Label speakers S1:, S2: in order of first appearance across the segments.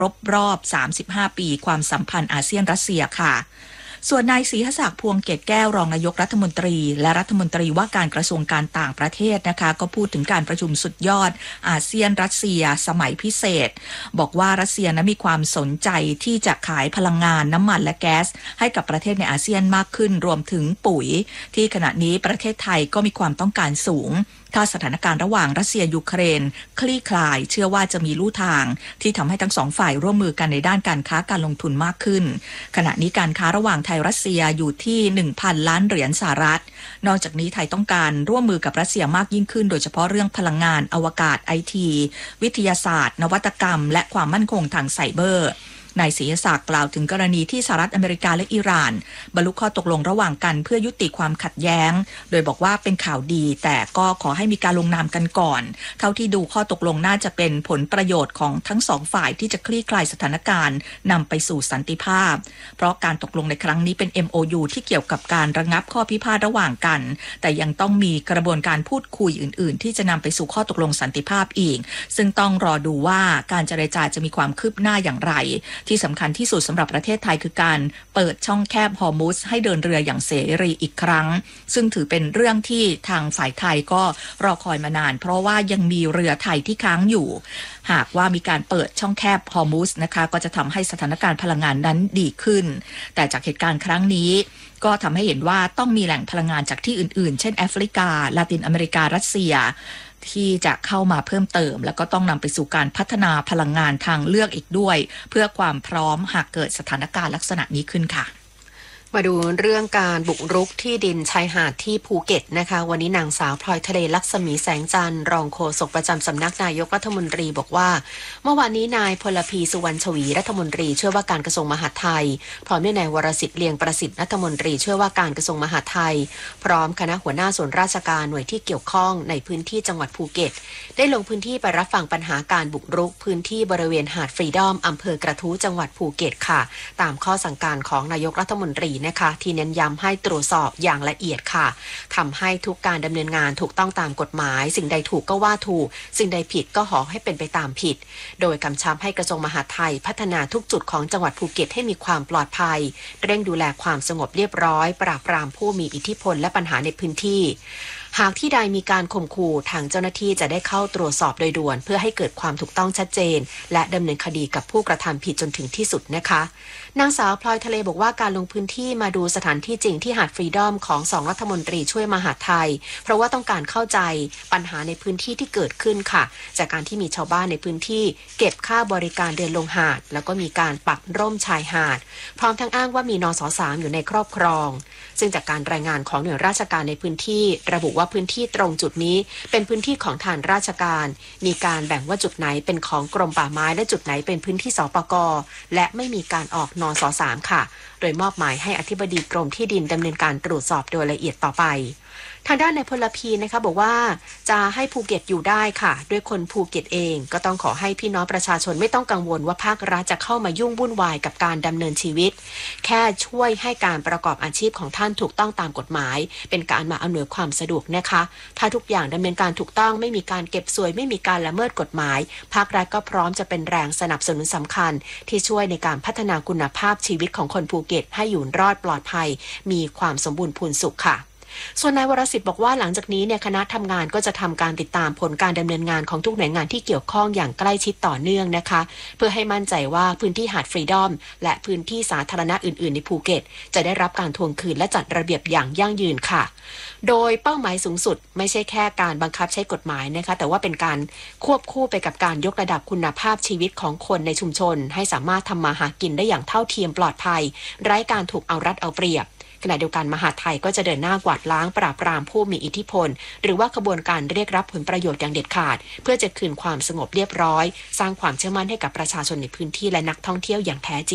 S1: รอบ35 ปีความสัมพันธ์อาเซียนรัสเซียค่ะส่วนนายศรีหศักดิ์พวงเกตแก้วรองนายกรัฐมนตรีและรัฐมนตรีว่าการกระทรวงการต่างประเทศนะคะก็พูดถึงการประชุมสุดยอดอาเซียนรัสเซียสมัยพิเศษบอกว่ารัสเซียนั้นมีความสนใจที่จะขายพลังงานน้ำมันและแก๊สให้กับประเทศในอาเซียนมากขึ้นรวมถึงปุ๋ยที่ขณะนี้ประเทศไทยก็มีความต้องการสูงถ้าสถานการณ์ระหว่างรัสเซียยูเครนคลี่คลายเชื่อว่าจะมีลู่ทางที่ทำให้ทั้งสองฝ่ายร่วมมือกันในด้านการค้าการลงทุนมากขึ้นขณะนี้การค้าระหว่างไทยรัสเซียอยู่ที่ 1,000 ล้านเหรียญสหรัฐนอกจากนี้ไทยต้องการร่วมมือกับรัสเซียมากยิ่งขึ้นโดยเฉพาะเรื่องพลังงานอวกาศ IT วิทยาศาสตร์นวัตกรรมและความมั่นคงทางไซเบอร์นายศรีศักดิ์กล่าวถึงกรณีที่สหรัฐอเมริกาและอิหร่านบรรลุข้อตกลงระหว่างกันเพื่อยุติความขัดแย้งโดยบอกว่าเป็นข่าวดีแต่ก็ขอให้มีการลงนามกันก่อนเท่าที่ดูข้อตกลงน่าจะเป็นผลประโยชน์ของทั้งสองฝ่ายที่จะคลี่คลายสถานการณ์นำไปสู่สันติภาพเพราะการตกลงในครั้งนี้เป็น MOU ที่เกี่ยวกับการระงับข้อพิพาทระหว่างกันแต่ยังต้องมีกระบวนการพูดคุยอื่นๆที่จะนำไปสู่ข้อตกลงสันติภาพอีกซึ่งต้องรอดูว่าการเจรจาจะมีความคืบหน้าอย่างไรที่สำคัญที่สุดสำหรับประเทศไทยคือการเปิดช่องแคบฮอร์มุซให้เดินเรืออย่างเสรีอีกครั้งซึ่งถือเป็นเรื่องที่ทางฝ่ายไทยก็รอคอยมานานเพราะว่ายังมีเรือไทยที่ค้างอยู่หากว่ามีการเปิดช่องแคบฮอร์มุซนะคะก็จะทำให้สถานการณ์พลังงานนั้นดีขึ้นแต่จากเหตุการณ์ครั้งนี้ก็ทำให้เห็นว่าต้องมีแหล่งพลังงานจากที่อื่นๆเช่นแอฟริกาลาตินอเมริการัสเซียที่จะเข้ามาเพิ่มเติมแล้วก็ต้องนำไปสู่การพัฒนาพลังงานทางเลือกอีกด้วยเพื่อความพร้อมหากเกิดสถานการณ์ลักษณะนี้ขึ้นค่ะ
S2: มาดูเรื่องการบุกรุกที่ดินชายหาดที่ภูเก็ตนะคะวันนี้นางสาวพลอยทะเลลักษมีแสงจันทร์รองโฆษกประจำสำนักนายกรัฐมนตรีบอกว่าเมื่อวานนี้นายพลพีสุวรรณชวีรัฐมนตรีช่วยว่าการกระทรวงมหาดไทยพร้อมด้วยนายวรสิทธิ์เลียงประสิทธิ์รัฐมนตรีช่วยว่าการกระทรวงมหาดไทยพร้อมคณะหัวหน้าส่วนราชการหน่วยที่เกี่ยวข้องในพื้นที่จังหวัดภูเก็ตได้ลงพื้นที่ไปรับฟังปัญหาการบุกรุกพื้นที่บริเวณหาดฟรีดอมอำเภอกระทู้จังหวัดภูเก็ตค่ะตามข้อสั่งการของนายกรัฐมนตรีนะคะที่เน้นย้ำให้ตรวจสอบอย่างละเอียดค่ะทำให้ทุกการดำเนินงานถูกต้องตามกฎหมายสิ่งใดถูกก็ว่าถูกสิ่งใดผิดก็ขอให้เป็นไปตามผิดโดยกำชับให้กระทรวงมหาดไทยพัฒนาทุกจุดของจังหวัดภูเก็ตให้มีความปลอดภัยเร่งดูแลความสงบเรียบร้อยปราบปรามผู้มีอิทธิพลและปัญหาในพื้นที่หากที่ใดมีการข่มขู่ทางเจ้าหน้าที่จะได้เข้าตรวจสอบโดยด่วนเพื่อให้เกิดความถูกต้องชัดเจนและดำเนินคดีกับผู้กระทำผิดจนถึงที่สุดนะคะนางสาวพลอยทะเลบอกว่าการลงพื้นที่มาดูสถานที่จริงที่หาดฟรีดอมของ2รัฐมนตรีช่วยมหาดไทยเพราะว่าต้องการเข้าใจปัญหาในพื้นที่ที่เกิดขึ้นค่ะจากการที่มีชาวบ้านในพื้นที่เก็บค่าบริการเดินลงหาดแล้วก็มีการปักร่มชายหาดพร้อมทั้งอ้างว่ามีนส.3 อยู่ในครอบครองซึ่งจากการรายงานของหน่วยราชการในพื้นที่ระบุว่าพื้นที่ตรงจุดนี้เป็นพื้นที่ของทางราชการมีการแบ่งว่าจุดไหนเป็นของกรมป่าไม้และจุดไหนเป็นพื้นที่สปก.และไม่มีการออกนส.3 ค่ะโดยมอบหมายให้อธิบดีกรมที่ดินดำเนินการตรวจสอบโดยละเอียดต่อไปทางด้านในพลพีนะคะบอกว่าจะให้ภูเก็ตอยู่ได้ค่ะด้วยคนภูเก็ตเองก็ต้องขอให้พี่น้องประชาชนไม่ต้องกังวลว่าภาครัฐจะเข้ามายุ่งวุ่นวายกับการดำเนินชีวิตแค่ช่วยให้การประกอบอาชีพของท่านถูกต้องตามกฎหมายเป็นการมาอำนวยความสะดวกนะคะถ้าทุกอย่างดำเนินการถูกต้องไม่มีการเก็บสวยไม่มีการละเมิดกฎหมายภาครัฐก็พร้อมจะเป็นแรงสนับสนุนสำคัญที่ช่วยในการพัฒนาคุณภาพชีวิตของคนภูเก็ตให้อยู่รอดปลอดภัยมีความสมบูรณ์พูนสุขค่ะส่วนนายวรสิทธิ์บอกว่าหลังจากนี้เนี่ยคณะทำงานก็จะทำการติดตามผลการดำเนินงานของทุกหน่วยงานที่เกี่ยวข้องอย่างใกล้ชิดต่อเนื่องนะคะเพื่อให้มั่นใจว่าพื้นที่หาดฟรีดอมและพื้นที่สาธารณะอื่นๆในภูเก็ตจะได้รับการทวงคืนและจัดระเบียบอย่างยั่งยืนค่ะโดยเป้าหมายสูงสุดไม่ใช่แค่การบังคับใช้กฎหมายนะคะแต่ว่าเป็นการควบคู่ไปกับการยกระดับคุณภาพชีวิตของคนในชุมชนให้สามารถทำมาหากินได้อย่างเท่าเทียมปลอดภัยไร้การถูกเอารัดเอาเปรียบขณะเดียวกันมหาดไทยก็จะเดินหน้ากวาดล้างปราบปรามผู้มีอิทธิพลหรือว่าขบวนการเรียกรับผลประโยชน์อย่างเด็ดขาดเพื่อจะคืนความสงบเรียบร้อยสร้างความเชื่อมั่นให้กับประชาชนในพื้นที่และนักท่องเที่ยวอย่างแท้จริงค่ะ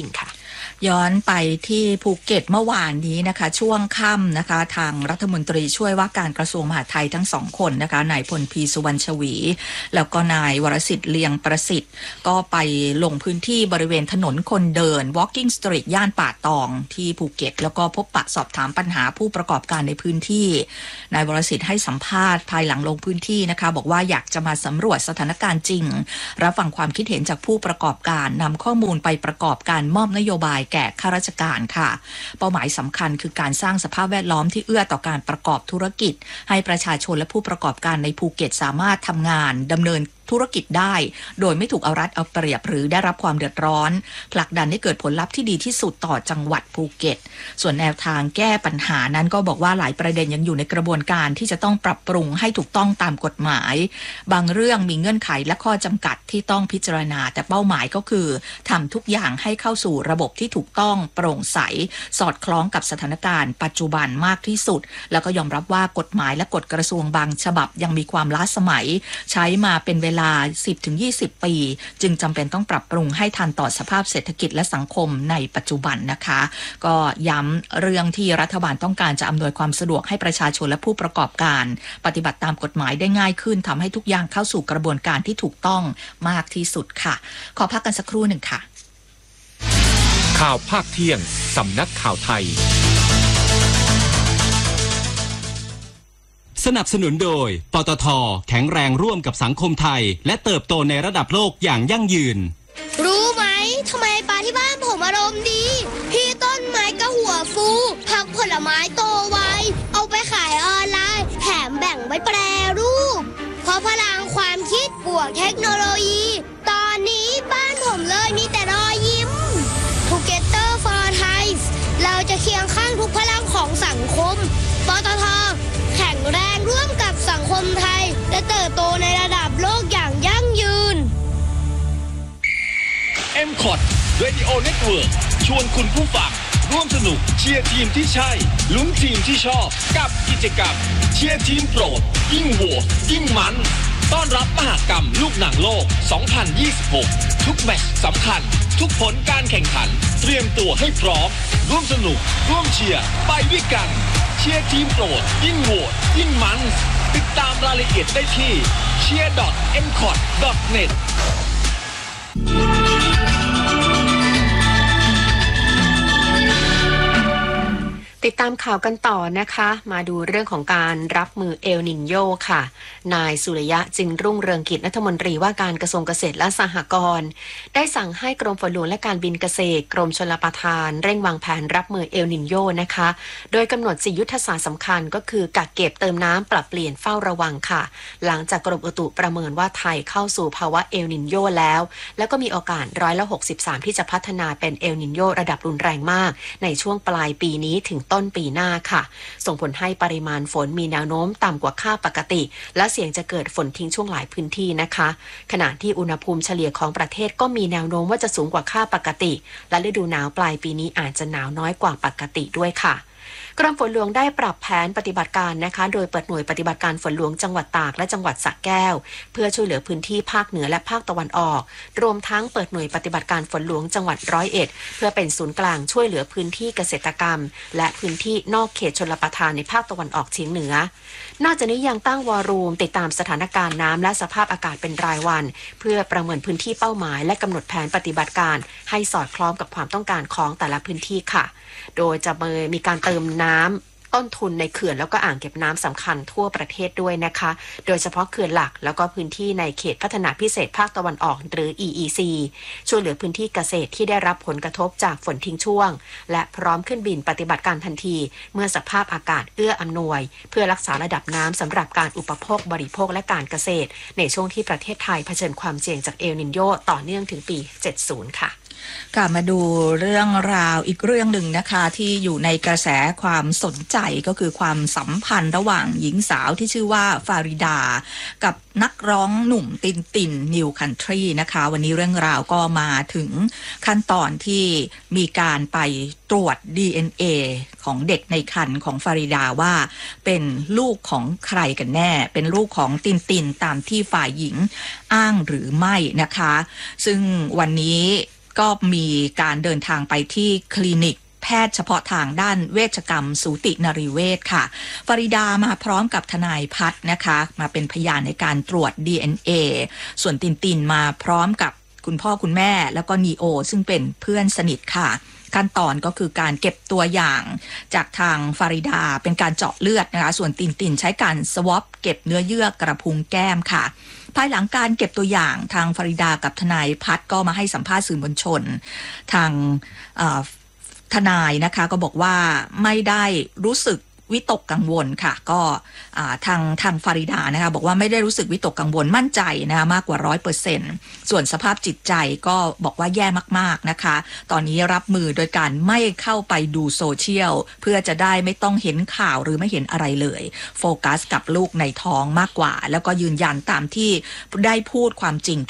S1: ย้อนไปที่ภูเก็ตเมื่อวานนี้นะคะช่วงค่ำนะคะทางรัฐมนตรีช่วยว่าการกระทรวงมหาดไทยทั้งสองคนนะคะนายพลพีสุวรรณชวีแล้วก็นายวรสิทธิ์เลียงประสิทธิ์ก็ไปลงพื้นที่บริเวณถนนคนเดิน Walking Street ย่านป่าตองที่ภูเก็ตแล้วก็พบปะสอบถามปัญหาผู้ประกอบการในพื้นที่นายวรสิทธิ์ให้สัมภาษณ์ภายหลังลงพื้นที่นะคะบอกว่าอยากจะมาสำรวจสถานการณ์จริงรับฟังความคิดเห็นจากผู้ประกอบการนำข้อมูลไปประกอบการมอบนโยบายแก่ข้าราชการค่ะเป้าหมายสำคัญคือการสร้างสภาพแวดล้อมที่เอื้อต่อการประกอบธุรกิจให้ประชาชนและผู้ประกอบการในภูเก็ตสามารถทำงานดำเนินธุรกิจได้โดยไม่ถูกเอารัดเอาเปรียบหรือได้รับความเดือดร้อนผลักดันให้เกิดผลลัพธ์ที่ดีที่สุดต่อจังหวัดภูเก็ตส่วนแนวทางแก้ปัญหานั้นก็บอกว่าหลายประเด็นยังอยู่ในกระบวนการที่จะต้องปรับปรุงให้ถูกต้องตามกฎหมายบางเรื่องมีเงื่อนไขและข้อจำกัดที่ต้องพิจารณาแต่เป้าหมายก็คือทำทุกอย่างให้เข้าสู่ระบบที่ถูกต้องโปร่งใสสอดคล้องกับสถานการณ์ปัจจุบันมากที่สุดแล้วก็ยอมรับว่ากฎหมายและกฎกระทรวงบางฉบับยังมีความล้าสมัยใช้มาเป็นเวลา10-20 ปีจึงจำเป็นต้องปรับปรุงให้ทันต่อสภาพเศรษฐกิจและสังคมในปัจจุบันนะคะก็ย้ำเรื่องที่รัฐบาลต้องการจะอำนวยความสะดวกให้ประชาชนและผู้ประกอบการปฏิบัติตามกฎหมายได้ง่ายขึ้นทำให้ทุกอย่างเข้าสู่กระบวนการที่ถูกต้องมากที่สุดค่ะขอพักกันสักครู่หนึ่งค่ะ
S3: ข่าวภาคเที่ยงสำนักข่าวไทย
S4: สนับสนุนโดยปตท.แข็งแรงร่วมกับสังคมไทยและเติบโตในระดับโลกอย่างยั่งยืน
S5: รู้ไหมทำไมปลาที่บ้านผมอารมณ์ดีพี่ต้นไม้ก็หัวฟูผักผลไม้โตไวเอาไปขายออนไลน์แถมแบ่งไว้แปรรูปเพราะพลังความคิดบวกเทคโนโลยีตอนนี้บ้านผมเลยมีแต่รอยยิ้ม Together for Thai เราจะเคียงข้างทุกพลังของสังคมปตท.แข็งแรงร่วมกับสังคมไทยและเติบโตในระดับโลกอย่างยั่งยืน
S6: MCOT Radio Network ชวนคุณผู้ฟังร่วมสนุกเชียร์ทีมที่ใช่ลุ้นทีมที่ชอบกับกิจกรรมเชียร์ทีมโปรดยิ่งโหวตยิ่งมันต้อนรับมหกรรมลูกหนังโลก 2026 ทุกแมตช์สำคัญทุกผลการแข่งขันเตรียมตัวให้พร้อมร่วมสนุกร่วมเชียร์ไปด้วยกันเชียร์ทีมโปรดยิ่งโหวตยิ่งมันติดตามรายละเอียดได้ที่ cheer.mcot.net
S2: ติดตามข่าวกันต่อนะคะมาดูเรื่องของการรับมือเอลนิโญค่ะนายสุริยะจึงรุ่งเรืองกิจรัฐมนตรีว่าการกระทรวงเกษตรและสหกรณ์ได้สั่งให้กรมฝนหลวงและการบินเกษตรกรมชลประทานเร่งวางแผนรับมือเอลนิโญนะคะโดยกำหนด4ยุทธศาสตร์สำคัญก็คือกักเก็บเติมน้ำปรับเปลี่ยนเฝ้าระวังค่ะหลังจากกรมอุตุประเมินว่าไทยเข้าสู่ภาวะเอลนิโญแล้วก็มีโอกาส63%ที่จะพัฒนาเป็นเอลนิโญระดับรุนแรงมากในช่วงปลายปีนี้ถึงต้นปีหน้าค่ะส่งผลให้ปริมาณฝนมีแนวโน้มต่ำกว่าค่าปกติและเสี่ยงจะเกิดฝนทิ้งช่วงหลายพื้นที่นะคะขณะที่อุณหภูมิเฉลี่ยของประเทศก็มีแนวโน้มว่าจะสูงกว่าค่าปกติและฤดูหนาวปลายปีนี้อาจจะหนาวน้อยกว่าปกติด้วยค่ะกรมฝนหลวงได้ปรับแผนปฏิบัติการนะคะโดยเปิดหน่วยปฏิบัติการฝนหลวงจังหวัดตากและจังหวัดสระแก้วเพื่อช่วยเหลือพื้นที่ภาคเหนือและภาคตะวันออกรวมทั้งเปิดหน่วยปฏิบัติการฝนหลวงจังหวัด101เพื่อเป็นศูนย์กลางช่วยเหลือพื้นที่เกษตรกรรมและพื้นที่นอกเขตชลประทานในภาคตะวันออกเฉียงเหนือนอกจากนี้ยังตั้งวอรูมติดตามสถานการณ์น้ำและสภาพอากาศเป็นรายวันเพื่อประเมินพื้นที่เป้าหมายและกำหนดแผนปฏิบัติการให้สอดคล้องกับความต้องการของแต่ละพื้นที่ค่ะโดยจะมีการเติมน้ำต้นทุนในเขื่อนแล้วก็อ่างเก็บน้ำสำคัญทั่วประเทศด้วยนะคะโดยเฉพาะเขื่อนหลักแล้วก็พื้นที่ในเขตพัฒนาพิเศษภาคตะวันออกหรือ EEC ช่วยเหลือพื้นที่เกษตรที่ได้รับผลกระทบจากฝนทิ้งช่วงและพร้อมขึ้นบินปฏิบัติการทันทีเมื่อสภาพอากาศเอื้ออำนวยเพื่อรักษาระดับน้ำสำหรับการอุปโภคบริโภคและการเกษตรในช่วงที่ประเทศไทยเผชิญความเสี่ยงจากเอลนิโญต่อเนื่องถึงปี 70 ค่ะ
S1: มาดูเรื่องราวอีกเรื่องหนึ่งนะคะที่อยู่ในกระแสความสนใจก็คือความสัมพันธ์ระหว่างหญิงสาวที่ชื่อว่าฟาริดากับนักร้องหนุ่มตินนิวคันทรีนะคะวันนี้เรื่องราวก็มาถึงขั้นตอนที่มีการไปตรวจ DNA ของเด็กในครรภ์ของฟาริดาว่าเป็นลูกของใครกันแน่เป็นลูกของตินตามที่ฝ่ายหญิงอ้างหรือไม่นะคะซึ่งวันนี้ก็มีการเดินทางไปที่คลินิกแพทย์เฉพาะทางด้านเวชกรรมสูตินรีเวชค่ะฟาริดามาพร้อมกับทนายพัฒน์นะคะมาเป็นพยานในการตรวจ DNA ส่วนตินมาพร้อมกับคุณพ่อคุณแม่แล้วก็นีโอซึ่งเป็นเพื่อนสนิทค่ะขั้นตอนก็คือการเก็บตัวอย่างจากทางฟาริดาเป็นการเจาะเลือดนะคะส่วนตินใช้การสวอปเก็บเนื้อเยื่อกระพุ้งแก้มค่ะภายหลังการเก็บตัวอย่างทางฟาริดากับทนายพัฒน์ก็มาให้สัมภาษณ์สื่อมวลชนทางทนายนะคะก็บอกว่าไม่ได้รู้สึกวิตกกังวลค่ะก็ทางฟาริดานะคะบอกว่าไม่ได้รู้สึกวิตกกังวลมั่นใจนะมากกว่า 100% ส่วนสภาพจิตใจก็บอกว่าแย่มากๆนะคะตอนนี้รับมือโดยการไม่เข้าไปดูโซเชียลเพื่อจะได้ไม่ต้องเห็นข่าวหรือไม่เห็นอะไรเลยโฟกัสกับลูกในท้องมากกว่าแล้วก็ยืนยันตามที่ได้พูดความจริง